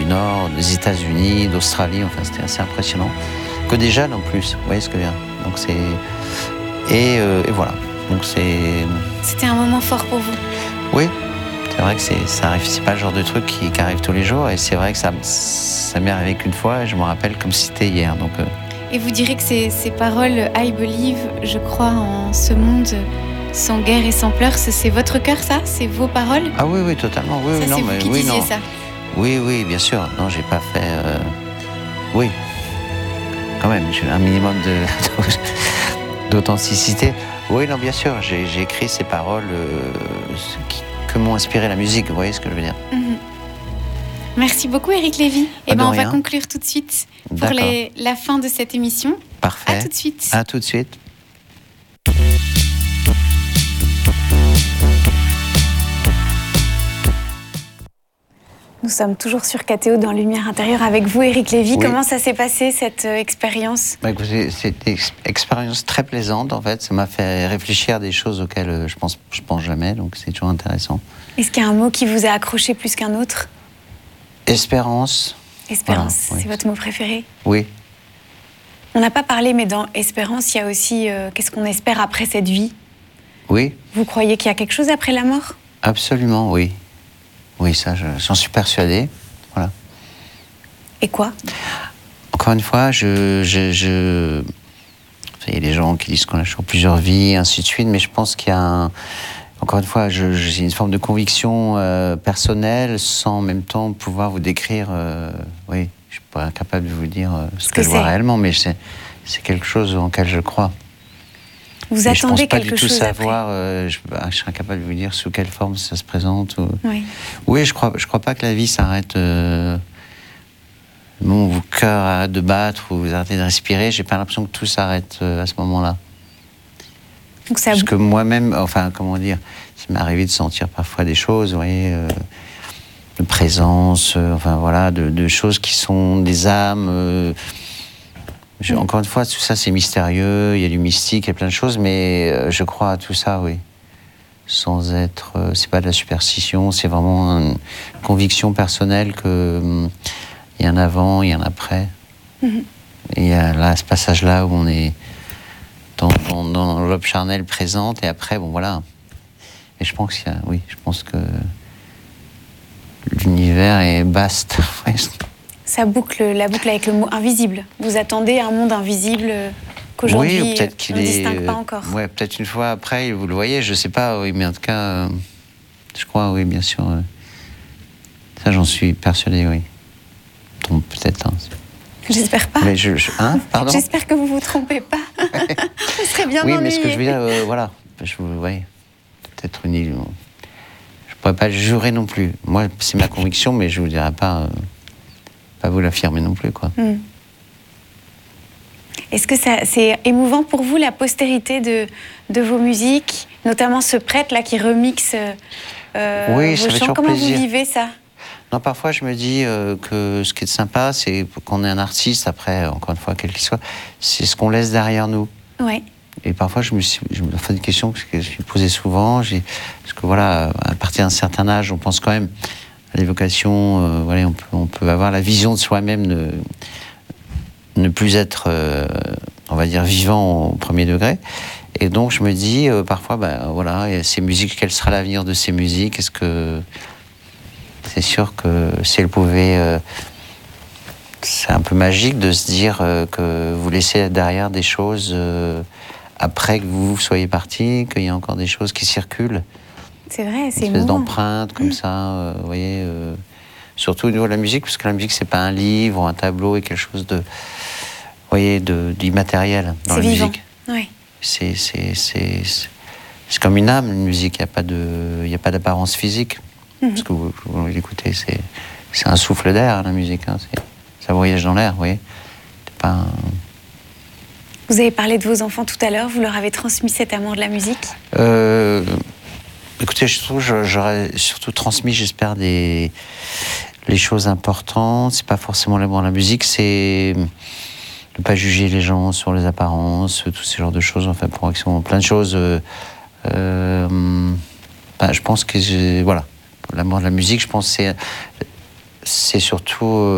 Nord, des États-Unis, d'Australie. Enfin, c'était assez impressionnant. Que des jeunes en plus. Vous voyez ce que je veux dire. Donc c'est et voilà. Donc C'était un moment fort pour vous. Oui. C'est vrai que ça arrive, c'est pas le genre de truc qui arrive tous les jours, et c'est vrai que ça m'est arrivé qu'une fois, et je me rappelle comme si c'était hier. Donc, Et vous direz que ces paroles, I believe, je crois en ce monde sans guerre et sans pleurs, c'est votre cœur, ça? C'est vos paroles? Ah oui, totalement. Oui, ça, non, c'est mais vous qui oui, disiez non. ça? Oui, bien sûr. Non, j'ai pas fait. Oui, quand même, j'ai un minimum d'authenticité. Oui, non, bien sûr, j'ai écrit ces paroles que m'ont inspiré la musique, vous voyez ce que je veux dire. Merci beaucoup, Éric Lévy. On va conclure tout de suite pour la fin de cette émission. Parfait. À tout de suite. À tout de suite. Nous sommes toujours sur KTO dans Lumière Intérieure avec vous, Éric Lévy. Oui. Comment ça s'est passé, cette expérience? C'était une expérience très plaisante, en fait. Ça m'a fait réfléchir à des choses auxquelles je pense jamais, donc c'est toujours intéressant. Est-ce qu'il y a un mot qui vous a accroché plus qu'un autre? Espérance. Espérance, voilà, c'est votre mot préféré? Oui. On n'a pas parlé, mais dans Espérance, il y a aussi qu'est-ce qu'on espère après cette vie? Oui. Vous croyez qu'il y a quelque chose après la mort? Absolument, oui. Oui, ça, j'en suis persuadé. Voilà. Et quoi? Encore une fois, il y a des gens qui disent qu'on a toujours plusieurs vies, ainsi de suite, mais je pense qu'il y a encore une fois, j'ai une forme de conviction personnelle, sans en même temps pouvoir vous décrire. Oui, je suis pas capable de vous dire ce que je vois réellement, mais c'est quelque chose en lequel je crois. Vous attendez quelque chose après. Je pense pas du tout savoir. Je serais incapable de vous dire sous quelle forme ça se présente. Oui, je crois pas que la vie s'arrête. Vos cœur arrête de battre ou vous arrêtez de respirer. J'ai pas l'impression que tout s'arrête à ce moment-là. Donc ça... Parce que moi-même, enfin, comment dire, ça m'est arrivé de sentir parfois des choses, vous voyez, de présence, enfin voilà, de choses qui sont des âmes. Encore une fois, tout ça c'est mystérieux, il y a du mystique, il y a plein de choses, mais je crois à tout ça, oui. Sans être, c'est pas de la superstition, c'est vraiment une conviction personnelle que il y a un avant, il y a un après. Et il y a là ce passage-là où on est dans l'enveloppe charnelle présente, et après, bon voilà. Et je pense qu'il y a, oui, je pense que l'univers est vaste. Ça boucle la boucle avec le mot invisible. Vous attendez un monde invisible qu'aujourd'hui on ne distingue pas encore. Oui, peut-être une fois après, vous le voyez, je ne sais pas, oui, mais en tout cas, je crois, oui, bien sûr. Ça, j'en suis persuadé, oui. Peut-être. Hein. J'espère pas. Mais pardon. J'espère que vous ne vous trompez pas. Vous serez bien ennuyé. Oui, mais ce que je veux dire, voilà. Peut-être une illusion. Je ne pourrais pas le jurer non plus. Moi, c'est ma conviction, mais je ne vous dirai pas vous l'affirmer non plus, quoi. Est-ce que c'est émouvant pour vous, la postérité de vos musiques, notamment ce prêtre-là qui remixe oui, vos chants? Comment vous vivez ça? Non, parfois, je me dis que ce qui est sympa, c'est qu'on est un artiste, après, encore une fois, quel qu'il soit, c'est ce qu'on laisse derrière nous. Ouais. Et parfois, je me fais une question que je me suis posée souvent. Parce que voilà, à partir d'un certain âge, on pense quand même à l'évocation. Voilà, on peut avoir la vision de soi-même, ne plus être, on va dire, vivant au premier degré. Et donc, je me dis parfois, voilà, ces musiques, quel sera l'avenir de ces musiques? Est-ce que c'est sûr que si elles pouvaient, c'est un peu magique de se dire que vous laissez derrière des choses après que vous soyez parti, qu'il y a encore des choses qui circulent. C'est vrai, c'est une espèce d'empreinte comme ça, vous voyez. Surtout au niveau de la musique, parce que la musique c'est pas un livre ou un tableau, et quelque chose de, vous voyez, d'immatériel dans la musique. Oui. C'est comme une âme, une musique. Il y a pas d'apparence physique. Parce que vous l'écoutez, c'est un souffle d'air, la musique. Hein, ça voyage dans l'air, vous voyez. C'est pas Vous avez parlé de vos enfants tout à l'heure. Vous leur avez transmis cet amour de la musique? Écoutez, je trouve que j'aurais surtout transmis, j'espère, les choses importantes. C'est pas forcément l'amour de la musique, c'est ne pas juger les gens sur les apparences, tous ces genres de choses. Enfin, pour qu'ils sont plein de choses. Je pense que voilà. L'amour de la musique, je pense, c'est surtout